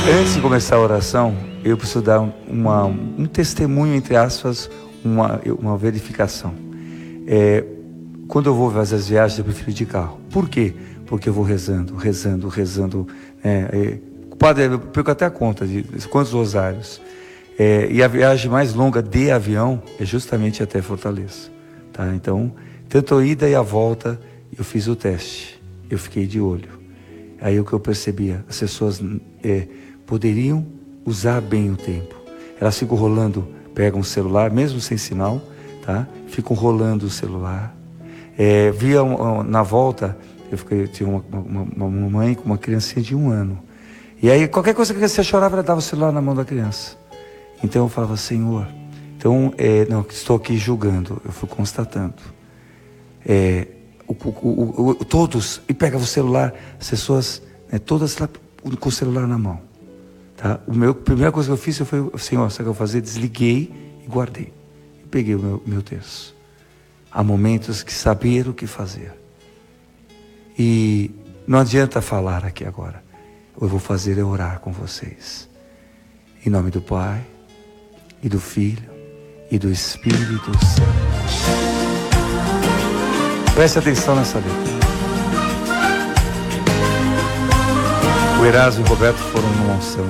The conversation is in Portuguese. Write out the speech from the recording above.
Antes de começar a oração, eu preciso dar um testemunho, entre aspas, uma verificação. Quando eu vou fazer as viagens, eu prefiro ir de carro. Por quê? Porque eu vou rezando. Padre, eu perco até a conta de quantos rosários. E a viagem mais longa de avião é justamente até Fortaleza. Tá? Então, tanto a ida e a volta, eu fiz o teste. Eu fiquei de olho. Aí o que eu percebia, as pessoas poderiam usar bem o tempo. Elas ficam rolando, pegam o celular, mesmo sem sinal, tá? Ficam rolando o celular. Na volta, eu tinha uma mãe com uma criancinha de 1 ano. E aí, qualquer coisa que a criança chorava, ela dava o celular na mão da criança. Então eu falava, Senhor, não, estou aqui julgando, eu fui constatando. Todos, e pegava o celular, as pessoas, todas lá com o celular na mão. Tá? A primeira coisa que eu fiz foi, Senhor, sabe o que eu vou fazer? Desliguei e guardei. E peguei o meu terço. Há momentos que saber o que fazer. E não adianta falar aqui agora. O que eu vou fazer é orar com vocês. Em nome do Pai, e do Filho, e do Espírito Santo. Preste atenção nessa letra. O Erasmo e o Roberto foram numa unção.